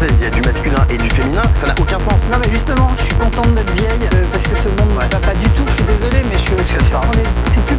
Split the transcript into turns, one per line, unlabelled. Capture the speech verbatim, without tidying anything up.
française, il y a du masculin et du féminin, ça n'a aucun sens.
Non mais justement, je suis contente d'être vieille euh, parce que ce monde ne va pas du tout. Je suis désolée, mais je, je,
C'est ça.
on est- c'est plus